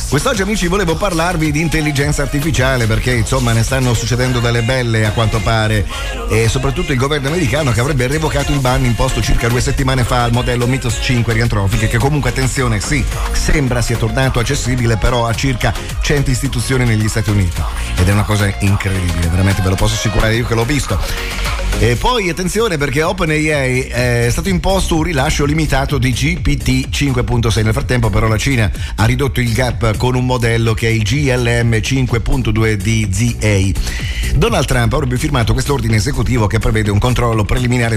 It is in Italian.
Quest'oggi, amici, volevo parlarvi di intelligenza artificiale perché insomma ne stanno succedendo delle belle a quanto pare, e soprattutto il governo americano che avrebbe revocato il ban imposto circa 2 settimane fa al modello Mythos 5 Riantrofiche, che comunque, attenzione, sì, sembra sia tornato accessibile però a circa 100 istituzioni negli Stati Uniti, ed è una cosa incredibile, veramente ve lo posso assicurare io che l'ho visto. E poi attenzione perché OpenAI è stato imposto un rilascio limitato di GPT 5.6. Nel frattempo però la Cina ha ridotto il gap con un modello che è il GLM 5.2 di ZA. Donald Trump avrebbe firmato quest'ordine esecutivo che prevede un controllo preliminare